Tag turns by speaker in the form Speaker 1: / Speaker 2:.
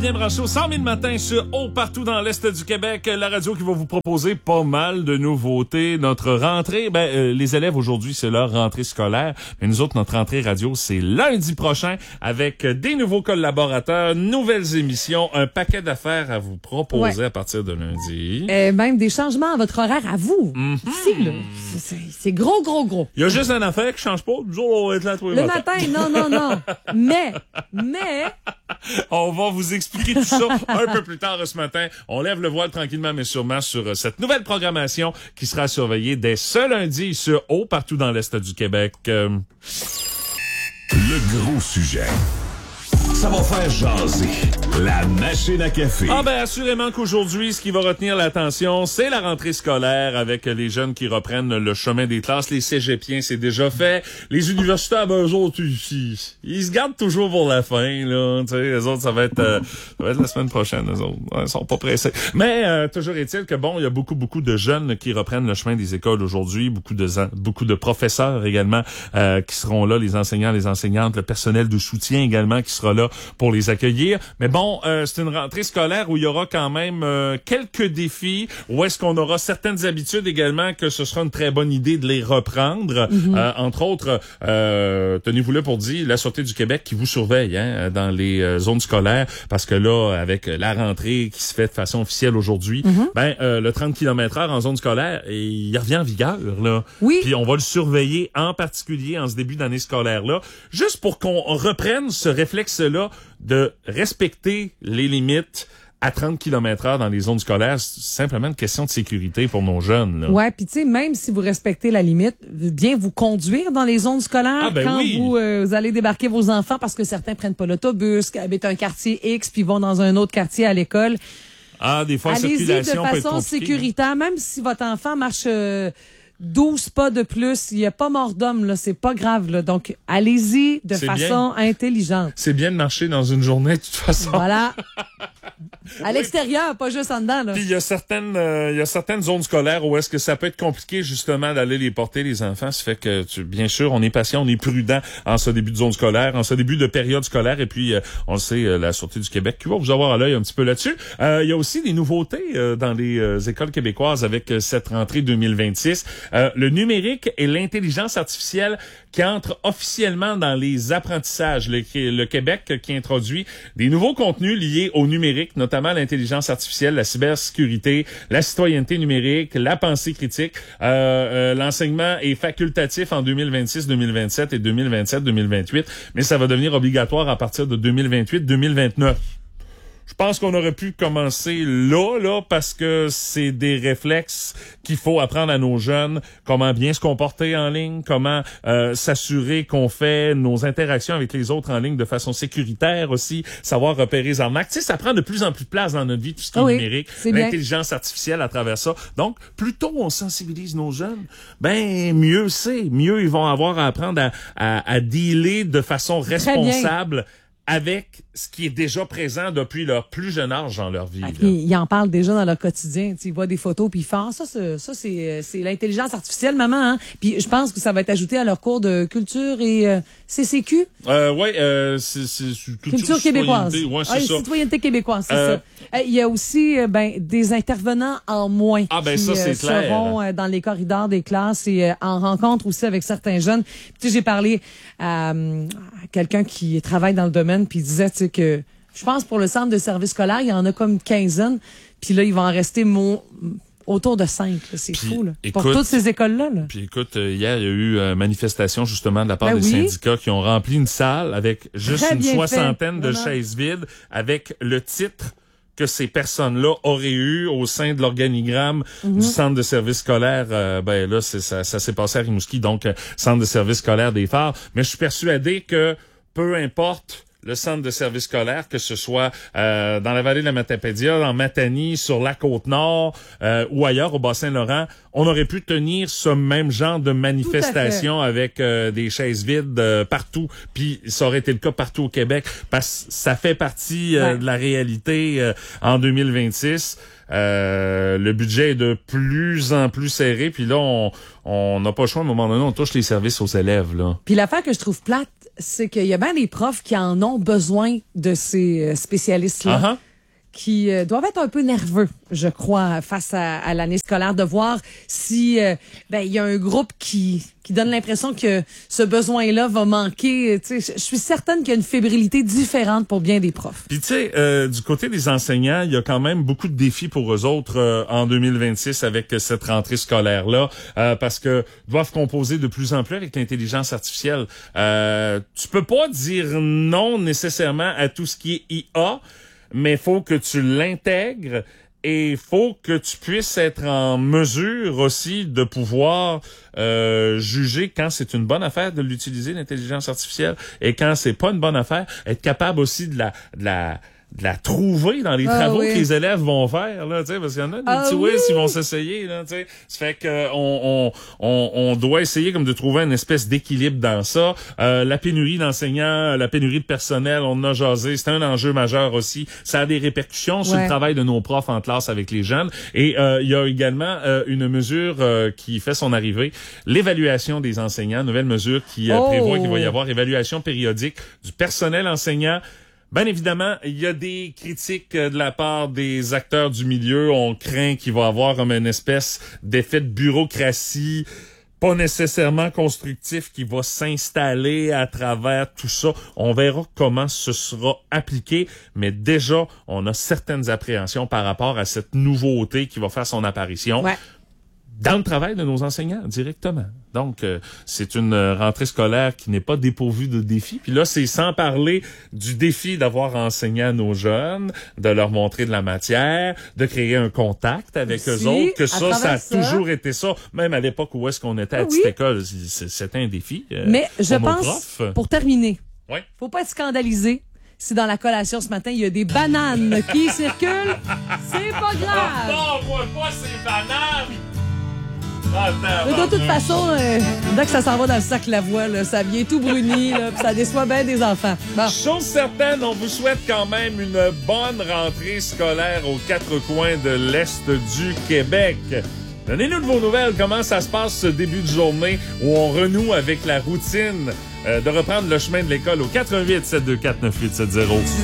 Speaker 1: Bien branché au 100 000 matins sur Haut partout dans l'Est du Québec. La radio qui va vous proposer pas mal de nouveautés. Notre rentrée, les élèves aujourd'hui, c'est leur rentrée scolaire. Mais nous autres, notre rentrée radio, c'est lundi prochain avec des nouveaux collaborateurs, nouvelles émissions, un paquet d'affaires à vous proposer à partir de lundi.
Speaker 2: Même des changements à votre horaire à vous. Ici, là. C'est gros.
Speaker 1: Il y a juste une affaire qui change pas. Nous autres, on va être là tous les matins.
Speaker 2: Non. Mais...
Speaker 1: On va vous expliquer tout ça un peu plus tard ce matin. On lève le voile tranquillement mais sûrement sur cette nouvelle programmation qui sera surveillée dès ce lundi sur Haut partout dans l'Est du Québec.
Speaker 3: Le gros sujet. Ça va faire jaser. La machine à café.
Speaker 1: Assurément qu'aujourd'hui, ce qui va retenir l'attention, c'est la rentrée scolaire avec les jeunes qui reprennent le chemin des classes. Les cégepiens, c'est déjà fait. Les universitaires, eux autres, ils se gardent toujours pour la fin, là. Tu sais, les autres, ça va être la semaine prochaine, eux autres. Ils sont pas pressés. Mais, toujours est-il que il y a beaucoup de jeunes qui reprennent le chemin des écoles aujourd'hui. Beaucoup de professeurs également, qui seront là, les enseignants, les enseignantes, le personnel de soutien également qui sera là pour les accueillir. Mais c'est une rentrée scolaire où il y aura quand même quelques défis, où est-ce qu'on aura certaines habitudes également que ce sera une très bonne idée de les reprendre. Entre autres, tenez-vous là pour dire, la Sûreté du Québec qui vous surveille dans les zones scolaires, parce que là, avec la rentrée qui se fait de façon officielle aujourd'hui, le 30 km/h en zone scolaire, il revient en vigueur, là.
Speaker 2: Oui.
Speaker 1: Puis on va le surveiller en particulier en ce début d'année scolaire-là, juste pour qu'on reprenne ce réflexe-là de respecter les limites à 30 km/h dans les zones scolaires. C'est simplement une question de sécurité pour nos jeunes, là.
Speaker 2: Ouais, puis tu sais, même si vous respectez la limite, bien vous conduire dans les zones scolaires quand vous allez débarquer vos enfants, parce que certains prennent pas l'autobus, qui habitent un quartier X puis vont dans un autre quartier à l'école.
Speaker 1: Des fois,
Speaker 2: allez-y
Speaker 1: circulation
Speaker 2: de
Speaker 1: peut être
Speaker 2: façon
Speaker 1: compliquée,
Speaker 2: sécuritaire, même si votre enfant marche 12 pas de plus, il n'y a pas mort d'homme, là, c'est pas grave, là. Donc, allez-y de façon intelligente.
Speaker 1: C'est bien de marcher dans une journée, de toute façon.
Speaker 2: Voilà. À l'extérieur, pas juste en dedans, là.
Speaker 1: Puis il y a certaines zones scolaires où est-ce que ça peut être compliqué justement d'aller les porter les enfants. Ça fait que bien sûr, on est patient, on est prudent en ce début de zone scolaire, en ce début de période scolaire, et puis on le sait, la Sûreté du Québec qui va vous avoir à l'œil un petit peu là-dessus. Il y a aussi des nouveautés dans les écoles québécoises avec cette rentrée 2026. Le numérique et l'intelligence artificielle qui entrent officiellement dans les apprentissages. Le Québec qui introduit des nouveaux contenus liés au numérique, notamment l'intelligence artificielle, la cybersécurité, la citoyenneté numérique, la pensée critique. L'enseignement est facultatif en 2026, 2027 et 2027, 2028, mais ça va devenir obligatoire à partir de 2028, 2029. Je pense qu'on aurait pu commencer là, parce que c'est des réflexes qu'il faut apprendre à nos jeunes, comment bien se comporter en ligne, comment s'assurer qu'on fait nos interactions avec les autres en ligne de façon sécuritaire aussi, savoir repérer les arnaques. Tu sais, ça prend de plus en plus de place dans notre vie, tout ce qui est numérique, l'intelligence artificielle à travers ça. Donc, plus tôt on sensibilise nos jeunes, mieux c'est. Mieux ils vont avoir à apprendre à dealer de façon responsable avec ce qui est déjà présent depuis leur plus jeune âge dans leur vie.
Speaker 2: Ils en parlent déjà dans leur quotidien. Ils voient des photos puis ils font ça c'est l'intelligence artificielle, maman. Hein? Puis je pense que ça va être ajouté à leur cours de culture et CCQ.
Speaker 1: C'est
Speaker 2: culture québécoise.
Speaker 1: Ouais, c'est ça.
Speaker 2: Citoyenneté québécoise, c'est ça. Il y a aussi des intervenants en moins qui
Speaker 1: ça, c'est clair.
Speaker 2: seront dans les corridors des classes et en rencontre aussi avec certains jeunes. Tu sais, j'ai parlé à quelqu'un qui travaille dans le domaine puis il disait que je pense pour le centre de service scolaire, il y en a comme une quinzaine, puis là, il va en rester autour de 5. C'est fou, là. Pour toutes ces écoles-là. Là.
Speaker 1: Puis écoute, hier, il y a eu manifestation justement de la part des syndicats qui ont rempli une salle avec juste une soixantaine de chaises vides avec le titre que ces personnes-là auraient eu au sein de l'organigramme du centre de service scolaire. Ça s'est passé à Rimouski, donc centre de service scolaire des Phares. Mais je suis persuadé que peu importe le centre de service scolaire, que ce soit dans la vallée de la Matapédia, dans Matanie, sur la Côte-Nord ou ailleurs au Bas-Saint-Laurent, on aurait pu tenir ce même genre de manifestation avec des chaises vides partout. Puis ça aurait été le cas partout au Québec, parce que ça fait partie de la réalité en 2026. Le budget est de plus en plus serré, puis là, on n'a pas le choix, à un moment donné, on touche les services aux élèves, là.
Speaker 2: Puis l'affaire que je trouve plate, c'est qu'il y a bien des profs qui en ont besoin de ces spécialistes-là.
Speaker 1: Uh-huh.
Speaker 2: Qui doivent être un peu nerveux, je crois, face à l'année scolaire, de voir si il y a un groupe qui donne l'impression que ce besoin-là va manquer. Tu sais, je suis certaine qu'il y a une fébrilité différente pour bien des profs.
Speaker 1: Puis tu sais, du côté des enseignants, il y a quand même beaucoup de défis pour eux autres en 2026 avec cette rentrée scolaire-là, parce que doivent composer de plus en plus avec l'intelligence artificielle. Tu peux pas dire non nécessairement à tout ce qui est IA, mais faut que tu l'intègres et faut que tu puisses être en mesure aussi de pouvoir juger quand c'est une bonne affaire de l'utiliser, l'intelligence artificielle, et quand c'est pas une bonne affaire, être capable aussi de la trouver dans les travaux que les élèves vont faire, là, tu sais, parce qu'il y en a des petits whiz qui vont s'essayer, là, tu sais. Ça fait que on doit essayer comme de trouver une espèce d'équilibre dans ça. La pénurie d'enseignants, la pénurie de personnel, on en a jasé, c'est un enjeu majeur aussi. Ça a des répercussions sur le travail de nos profs en classe avec les jeunes. Et il y a également une mesure qui fait son arrivée, l'évaluation des enseignants, nouvelle mesure qui prévoit qu'il va y avoir évaluation périodique du personnel enseignant. Bien évidemment, il y a des critiques de la part des acteurs du milieu. On craint qu'il va y avoir comme une espèce d'effet de bureaucratie pas nécessairement constructif qui va s'installer à travers tout ça. On verra comment ce sera appliqué, mais déjà, on a certaines appréhensions par rapport à cette nouveauté qui va faire son apparition.
Speaker 2: Ouais.
Speaker 1: Dans le travail de nos enseignants, directement. Donc, c'est une rentrée scolaire qui n'est pas dépourvue de défis. Puis là, c'est sans parler du défi d'avoir enseigné à nos jeunes, de leur montrer de la matière, de créer un contact avec eux autres, que ça a toujours été ça. Même à l'époque où est-ce qu'on était à petite école, c'était un défi.
Speaker 2: Mais je pense, pour terminer, faut pas être scandalisé. Si dans la collation ce matin, il y a des bananes qui circulent, c'est pas grave.
Speaker 1: Non, moi pas ces bananes!
Speaker 2: Mais de toute façon, dès que ça s'en va dans le sac Lavoie, là, ça vient tout bruni, là, pis ça déçoit bien des enfants. Bon.
Speaker 1: Chose certaine, on vous souhaite quand même une bonne rentrée scolaire aux quatre coins de l'Est du Québec. Donnez-nous de vos nouvelles, comment ça se passe ce début de journée où on renoue avec la routine de reprendre le chemin de l'école au 88 724 9870.